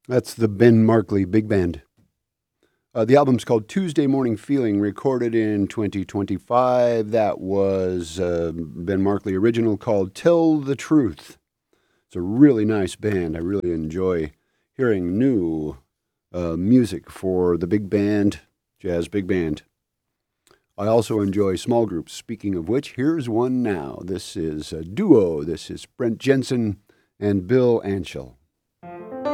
That's the Ben Markley Big Band. The album's called Tuesday Morning Feeling, recorded in 2025. That was Ben Markley original called Tell the Truth. It's a really nice band. I really enjoy hearing new music for the big band, jazz big band. I also enjoy small groups. Speaking of which, here's one now. This is a duo. This is Brent Jensen and Bill Anschel.